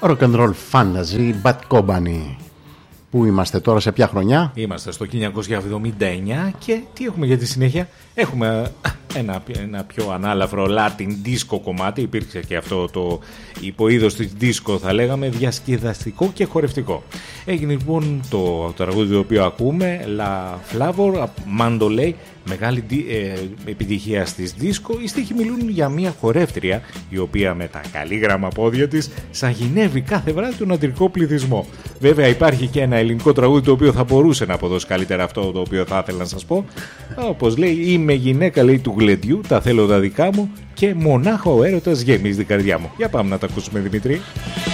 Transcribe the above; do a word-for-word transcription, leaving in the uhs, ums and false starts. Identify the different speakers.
Speaker 1: Rock and Roll Fantasy, Bad Company. Πού είμαστε τώρα, σε ποια χρονιά?
Speaker 2: Είμαστε στο χίλια εννιακόσια εβδομήντα εννιά και τι έχουμε για τη συνέχεια? Έχουμε ένα, ένα πιο ανάλαφρο Latin disco κομμάτι. Υπήρξε και αυτό το υποείδος της disco, θα λέγαμε, διασκεδαστικό και χορευτικό. Έγινε λοιπόν το τραγούδι το οποίο ακούμε, La Flavor, Mandolay, μεγάλη ε, επιτυχία στις disco. Οι στίχοι μιλούν για μια χορεύτρια η οποία με τα καλή πόδια της σαγηνεύει κάθε βράδυ τον αντρικό πληθυσμό. Βέβαια υπάρχει και ένα ελληνικό τραγούδι το οποίο θα μπορούσε να αποδώσει καλύτερα αυτό το οποίο θα ήθελα να σας πω. Όπως λέει, είμαι γυναίκα, λέει, του γλεντιού, τα θέλω τα δικά μου και μονάχα ο έρωτας γεμίζει την καρδιά μου. Για πάμε να τα ακούσουμε, Δημήτρη.